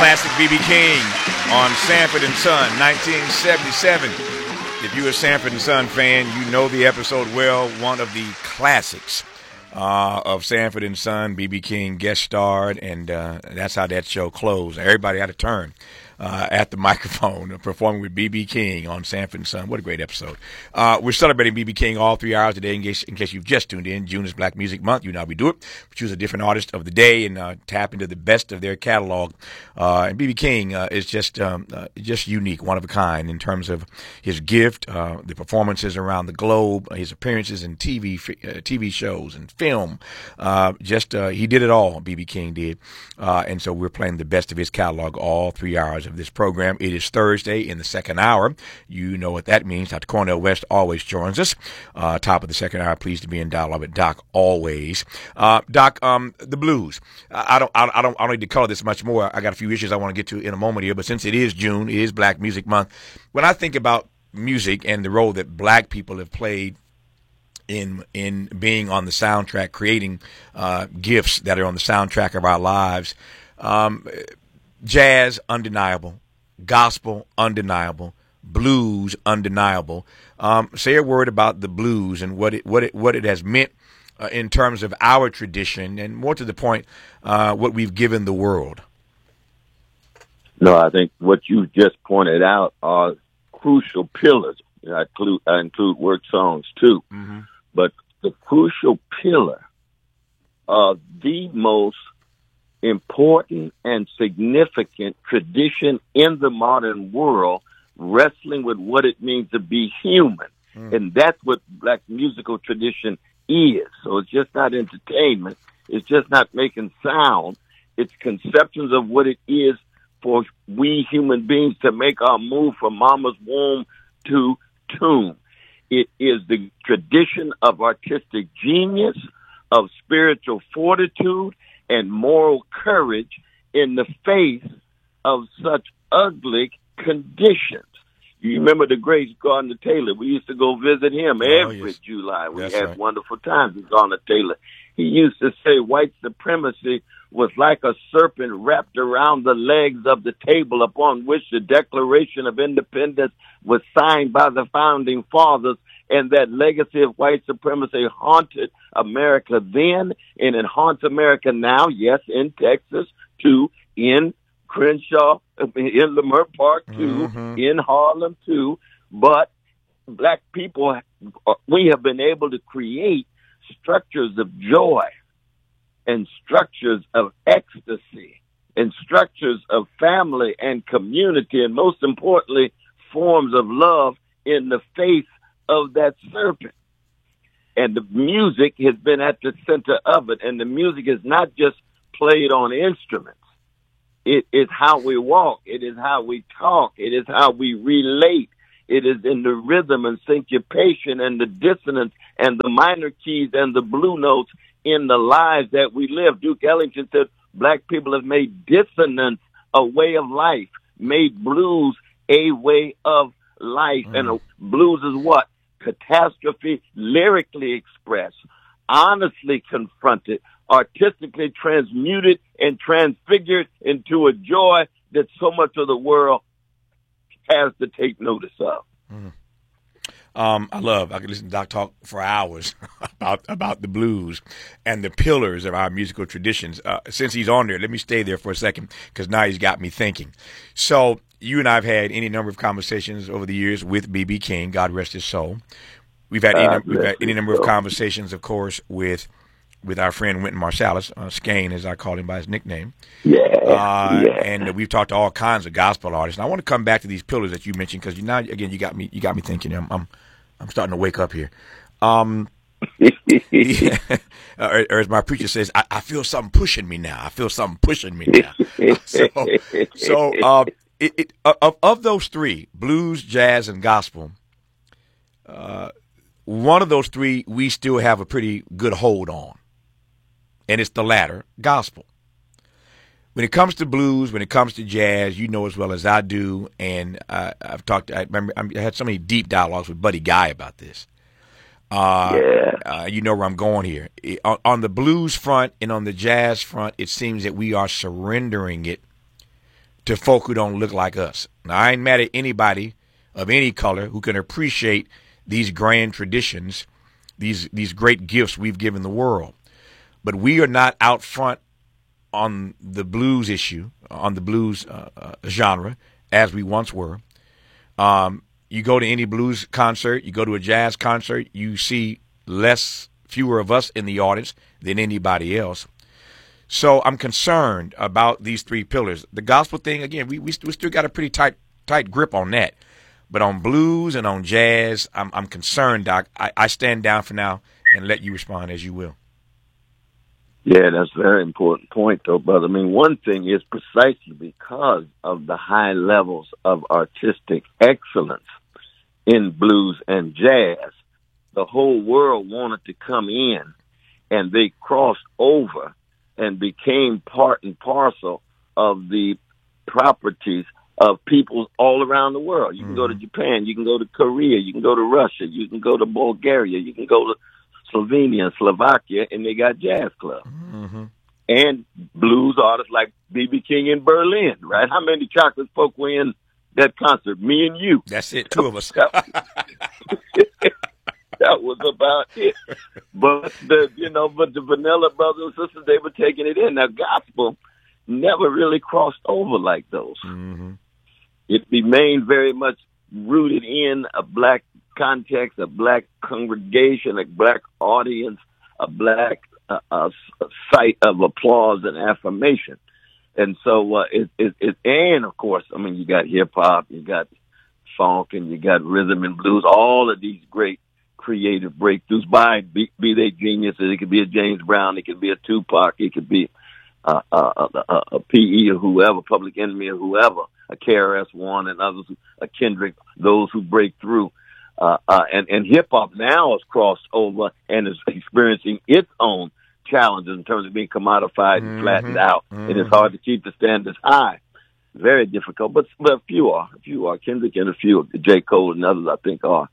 classic B.B. King on Sanford and Son, 1977. If you're a Sanford and Son fan, you know the episode well. One of the classics of Sanford and Son. B.B. King guest starred, and that's how that show closed. Everybody had a turn at the microphone performing with B.B. King on Sanford and Son. What a great episode. We're celebrating B.B. King all 3 hours today in case you've just tuned in. June is Black Music Month. You know how we do it. We choose a different artist of the day and tap into the best of their catalog. And B.B. King is just unique, one of a kind in terms of his gift, the performances around the globe, his appearances in TV shows and film. He did it all, B.B. King did. And so we're playing the best of his catalog all 3 hours of this program. It is Thursday in the second hour. You know what that means. Dr. Cornel West always joins us. Top of the second hour, pleased to be in dialogue with Doc always. Doc, the blues. I don't need to color this much more. I got a few issues I want to get to in a moment here, but since it is June, it is Black Music Month. When I think about music and the role that black people have played in being on the soundtrack, creating gifts that are on the soundtrack of our lives, jazz, undeniable. Gospel, undeniable. Blues, undeniable. Say a word about the blues and what it has meant in terms of our tradition, and more to the point, what we've given the world. No, I think what you just pointed out are crucial pillars. I include work songs too, but the crucial pillar of the most important and significant tradition in the modern world, wrestling with what it means to be human. And that's what black musical tradition is. So it's just not entertainment. It's just not making sound. It's conceptions of what it is for we human beings to make our move from mama's womb to tomb. It is the tradition of artistic genius, of spiritual fortitude, and moral courage in the face of such ugly conditions. You remember the great Gardner Taylor? We used to go visit him every July. We had wonderful times with Gardner Taylor. He used to say white supremacy was like a serpent wrapped around the legs of the table upon which the Declaration of Independence was signed by the Founding Fathers, and that legacy of white supremacy haunted America then, and it haunts America now, yes, in Texas, too, in Crenshaw, in Lamert Park, too, in Harlem, too. But black people, we have been able to create structures of joy and structures of ecstasy and structures of family and community, and most importantly, forms of love in the face of that serpent. And the music has been at the center of it. And the music is not just played on instruments. It is how we walk. It is how we talk. It is how we relate. It is in the rhythm and syncopation and the dissonance and the minor keys and the blue notes in the lives that we live. Duke Ellington said black people have made dissonance a way of life, made blues a way of life. And blues is what? Catastrophe lyrically expressed, honestly confronted, artistically transmuted and transfigured into a joy that so much of the world has to take notice of. I could listen to Doc talk for hours about the blues and the pillars of our musical traditions. Since he's on there, let me stay there for a second because now he's got me thinking. So you and I have had any number of conversations over the years with B.B. King, God rest his soul. We've had any number of conversations, of course, with our friend Wynton Marsalis, Skane, as I call him by his nickname. And we've talked to all kinds of gospel artists. And I want to come back to these pillars that you mentioned because now again you got me thinking. I'm starting to wake up here. Or as my preacher says, I feel something pushing me now. Of those three, blues, jazz, and gospel, one of those three we still have a pretty good hold on, and it's the latter, gospel. When it comes to blues, when it comes to jazz, you know as well as I do, and I had so many deep dialogues with Buddy Guy about this. You know where I'm going here. On the blues front and on the jazz front, it seems that we are surrendering it to folk who don't look like us. Now, I ain't mad at anybody of any color who can appreciate these grand traditions, these great gifts we've given the world. But we are not out front on the blues issue, on the blues genre, as we once were. You go to any blues concert, you go to a jazz concert, you see fewer of us in the audience than anybody else. So I'm concerned about these three pillars. The gospel thing, again, we still got a pretty tight grip on that. But on blues and on jazz, I'm concerned, Doc. I stand down for now and let you respond as you will. Yeah, that's a very important point, though, brother. I mean, one thing is precisely because of the high levels of artistic excellence in blues and jazz, the whole world wanted to come in, and they crossed over and became part and parcel of the properties of people all around the world. You can go to Japan, you can go to Korea, you can go to Russia, you can go to Bulgaria, you can go to Slovenia and Slovakia, and they got jazz clubs. And blues artists like B.B. King in Berlin, right? How many chocolate folk were in that concert? Me and you. That's it, two of us. That was about it. But the Vanilla Brothers and sisters, they were taking it in. Now, gospel never really crossed over like those. It remained very much rooted in a black context, a black congregation, a black audience, a black site of applause and affirmation. And so and of course, I mean, you got hip hop, you got funk, and you got rhythm and blues, all of these great creative breakthroughs by be they geniuses. It could be a James Brown, it could be a Tupac, it could be a P.E. or whoever, Public Enemy or whoever, a KRS-One and others, a Kendrick, those who break through. And hip hop now has crossed over and is experiencing its own challenges in terms of being commodified and flattened out. And it's hard to keep the standards high. Very difficult, but a few are. Kendrick and a few, J. Cole and others, I think are.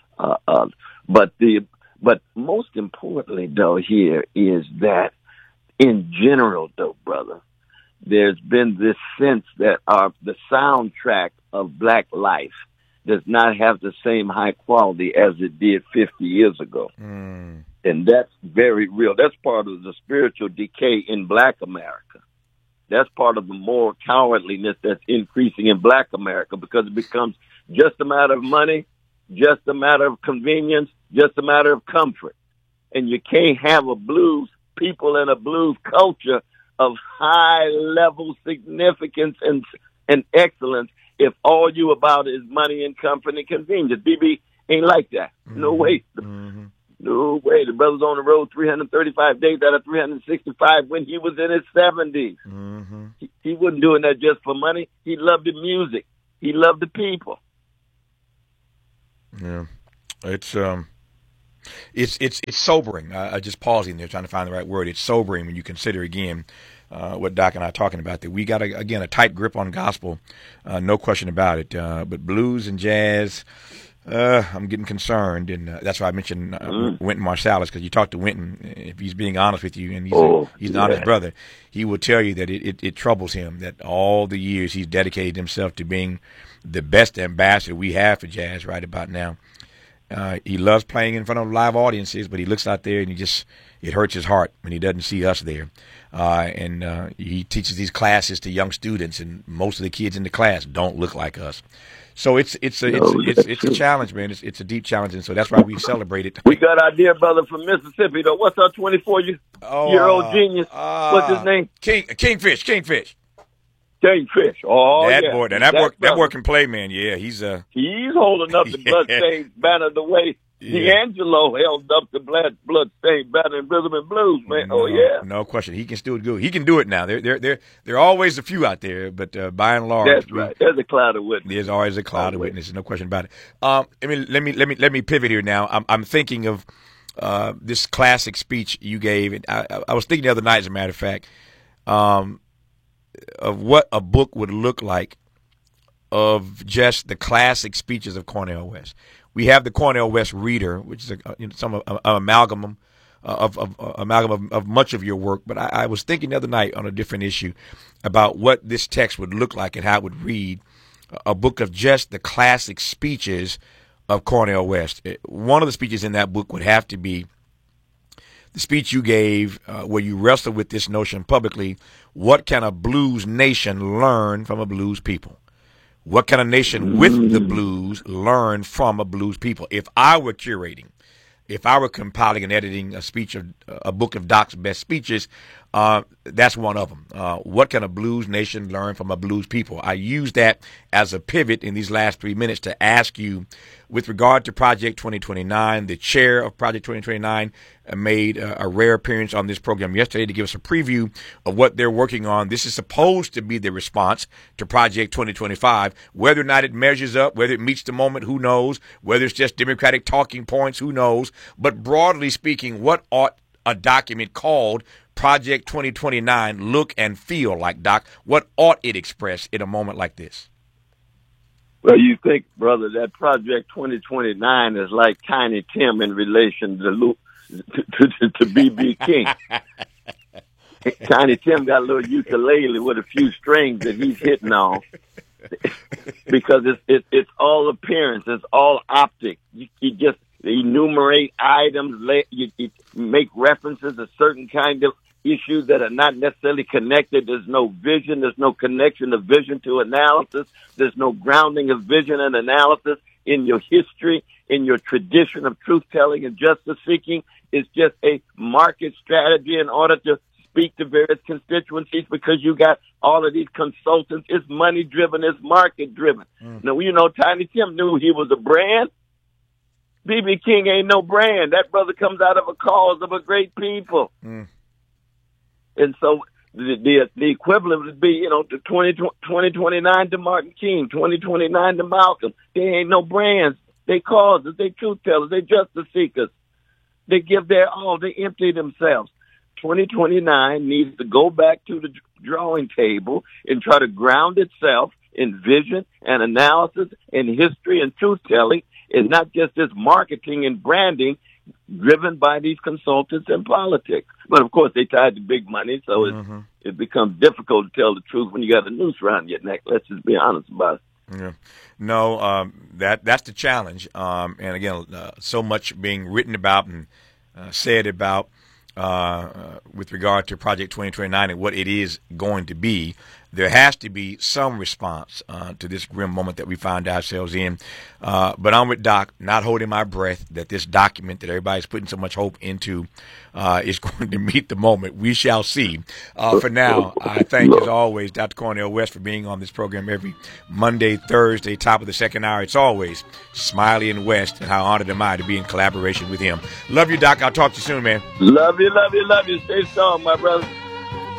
But most importantly, though, here is that in general, though, brother, there's been this sense that the soundtrack of black life does not have the same high quality as it did 50 years ago. And that's very real. That's part of the spiritual decay in black America. That's part of the moral cowardliness that's increasing in black America, because it becomes just a matter of money, just a matter of convenience, just a matter of comfort. And you can't have people in a blues culture of high level significance and excellence if all you about is money and comfort and convenience. BB ain't like that. No way. No way. The brother's on the road 335 days out of 365 when he was in his 70s. He wasn't doing that just for money. He loved the music. He loved the people. Yeah. It's sobering. I just pausing there trying to find the right word. It's sobering when you consider again what Doc and I are talking about, that we got, again, a tight grip on gospel, no question about it. But blues and jazz, I'm getting concerned, and that's why I mentioned Wynton Marsalis, because you talk to Wynton, if he's being honest with you, and he's an honest brother, he will tell you that it troubles him that all the years he's dedicated himself to being the best ambassador we have for jazz right about now. He loves playing in front of live audiences, but he looks out there and it hurts his heart when he doesn't see us there. And he teaches these classes to young students, and most of the kids in the class don't look like us. So it's a challenge, man. It's a deep challenge, and so that's why we celebrate it. We got our dear brother from Mississippi, though. What's our 24-year-old genius? What's his name? Kingfish. Kingfish. Oh, that boy, that boy can play, man. Yeah, he's holding up the bloodstained banner the way D'Angelo held up the bloodstained banner in rhythm and blues, man. No question. He can still do it. He can do it now. There are always a few out there, but by and large, that's right. There's a cloud of witnesses. There's always a cloud of witnesses. No question about it. Let me pivot here now. I'm thinking of this classic speech you gave. I was thinking the other night, as a matter of fact, of what a book would look like of just the classic speeches of Cornel West. We have the Cornel West Reader, which is an amalgam amalgam of much of your work. But I was thinking the other night on a different issue about what this text would look like and how it would read, a book of just the classic speeches of Cornel West. One of the speeches in that book would have to be the speech you gave where you wrestled with this notion publicly. What can a blues nation learn from a blues people? What can a nation with the blues learn from a blues people? If I were curating, if I were compiling and editing a book of Doc's best speeches, that's one of them. What can a blues nation learn from a blues people? I use that as a pivot in these last 3 minutes to ask you, with regard to Project 2029, the chair of Project 2029 made a rare appearance on this program yesterday to give us a preview of what they're working on. This is supposed to be the response to Project 2025. Whether or not it measures up, whether it meets the moment, who knows? Whether it's just Democratic talking points, who knows? But broadly speaking, what ought a document called Project 2029 look and feel like, Doc? What ought it express in a moment like this? Well, you think, brother, that Project 2029 is like Tiny Tim in relation to B.B. King. Tiny Tim got a little ukulele with a few strings that he's hitting on because it's all appearance, it's all optic. You just enumerate items, you make references to certain kind of issues that are not necessarily connected. There's no vision. There's no connection of vision to analysis. There's no grounding of vision and analysis in your history, in your tradition of truth-telling and justice-seeking. It's just a market strategy in order to speak to various constituencies because you got all of these consultants. It's money-driven. It's market-driven. Now, you know, Tiny Tim knew he was a brand. B.B. King ain't no brand. That brother comes out of a cause of a great people. And so the equivalent would be, you know, to 2029 to Martin King, 2029 to Malcolm. They ain't no brands. They causes, they truth tellers, they justice seekers. They give their all. They empty themselves. 2029 needs to go back to the drawing table and try to ground itself in vision and analysis and history and truth telling, and not just this marketing and branding driven by these consultants and politics. But of course, they tied to big money, so it becomes difficult to tell the truth when you got a noose around your neck. Let's just be honest about it. Yeah. No, that's the challenge. And again, so much being written about and said about with regard to Project 2029 and what it is going to be. There has to be some response to this grim moment that we find ourselves in. But I'm with Doc, not holding my breath that this document that everybody's putting so much hope into is going to meet the moment. We shall see. For now, I thank, as always, Dr. Cornel West for being on this program every Monday, Thursday, top of the second hour. It's always Smiley and West, and how honored am I to be in collaboration with him. Love you, Doc. I'll talk to you soon, man. Love you, love you, love you. Stay strong, my brother.